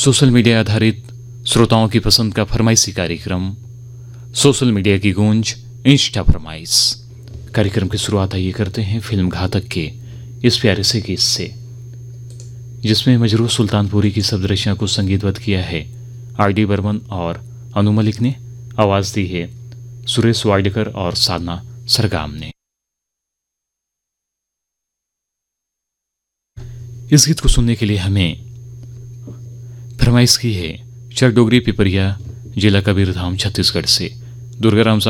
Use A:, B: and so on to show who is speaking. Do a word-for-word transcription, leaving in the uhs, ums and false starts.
A: Social media आधारित श्रोताओं की पसंद का फरमाइशी कार्यक्रम सोशल मीडिया की गूंज इंस्टा फरमाइश। कार्यक्रम की शुरुआत आइए करते हैं फिल्म घातक के इस प्यारे से गीत से, जिसमें मजरूह सुल्तानपुरी की शब्द रचना को संगीतबद्ध किया है आर डी बर्मन और अनु मलिक ने। आवाज दी है सुरेश वाडकर और साधना सरगाम ने। इस गीत को सुनने के लिए हमें फरमाइश की है चरडोगरी पिपरिया, जिला कबीरधाम, छत्तीसगढ़ से दुर्गाराम साहब